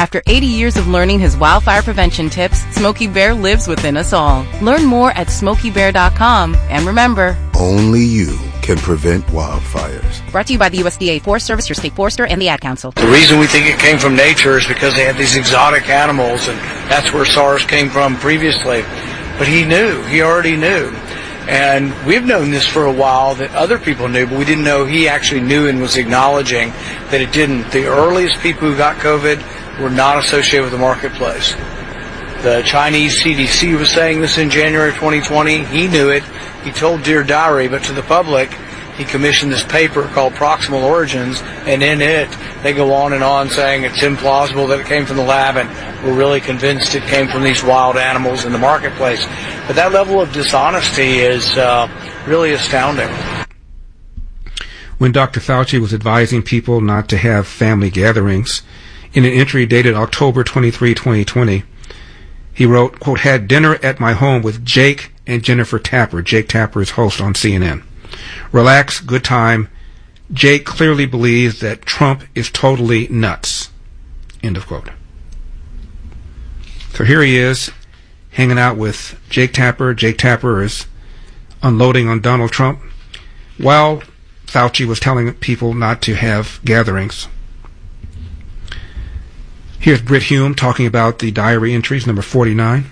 After 80 years of learning his wildfire prevention tips, Smokey Bear lives within us all. Learn more at SmokeyBear.com. And remember, only you can prevent wildfires. Brought to you by the USDA Forest Service, your state forester, and the Ad Council. The reason we think it came from nature is because they had these exotic animals, and that's where SARS came from previously. But he already knew. And we've known this for a while, that other people knew, but we didn't know he actually knew and was acknowledging that it didn't. The earliest people who got COVID were not associated with the marketplace. The Chinese CDC was saying this in January 2020. He knew it. He told Dear Diary, but to the public, he commissioned this paper called Proximal Origins, and in it, they go on saying it's implausible that it came from the lab, and we're really convinced it came from these wild animals in the marketplace. But that level of dishonesty is really astounding. When Dr. Fauci was advising people not to have family gatherings, in an entry dated October 23, 2020, he wrote, quote, "Had dinner at my home with Jake and Jennifer Tapper." Jake Tapper is host on CNN. "Relax, good time. Jake clearly believes that Trump is totally nuts." End of quote. So here he is, hanging out with Jake Tapper. Jake Tapper is unloading on Donald Trump while Fauci was telling people not to have gatherings. Here's Brit Hume talking about the diary entries, number 49.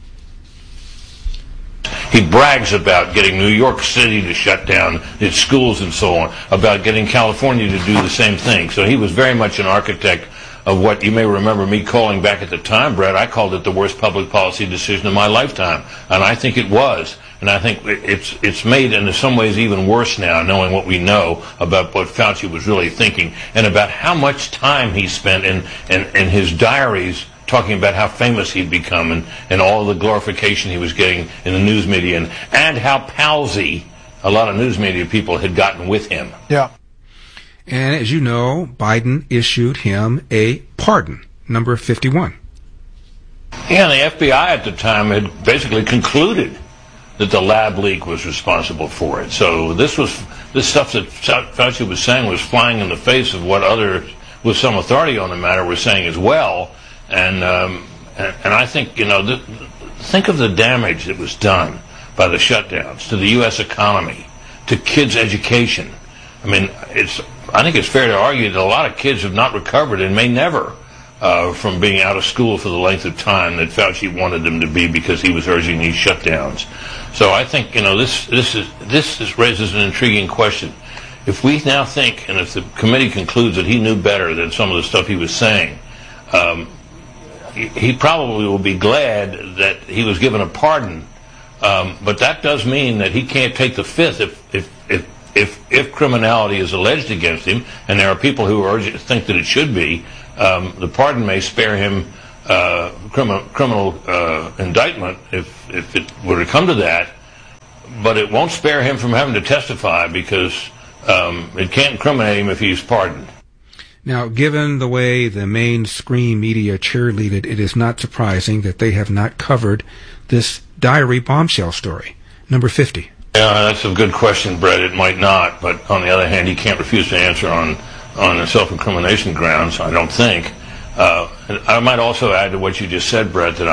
He brags about getting New York City to shut down its schools and so on, about getting California to do the same thing. So he was very much an architect of what you may remember me calling back at the time, Brett. I called it the worst public policy decision of my lifetime, and I think it was. And I think it's made in some ways even worse now, knowing what we know about what Fauci was really thinking and about how much time he spent in his diaries talking about how famous he'd become and all the glorification he was getting in the news media and how palsy a lot of news media people had gotten with him. Yeah. And as you know, Biden issued him a pardon, number 51. Yeah, the FBI at the time had basically concluded that the lab leak was responsible for it. So this stuff that Fauci was saying was flying in the face of what others with some authority on the matter were saying as well. And I think, think of the damage that was done by the shutdowns to the U.S. economy, to kids' education. I mean, I think it's fair to argue that a lot of kids have not recovered and may never from being out of school for the length of time that Fauci wanted them to be because he was urging these shutdowns. So I think, this raises an intriguing question. If we now think, and if the committee concludes that he knew better than some of the stuff he was saying, he probably will be glad that he was given a pardon. But that does mean that he can't take the fifth if criminality is alleged against him, and there are people who think that it should be. The pardon may spare him criminal indictment if it were to come to that, but it won't spare him from having to testify because it can't incriminate him if he's pardoned. Now, given the way the mainstream media cheerleaded, it is not surprising that they have not covered this diary bombshell story. Number 50. Yeah, that's a good question, Brett. It might not, but on the other hand, he can't refuse to answer on self-incrimination grounds, I don't think. I might also add to what you just said, Brett, that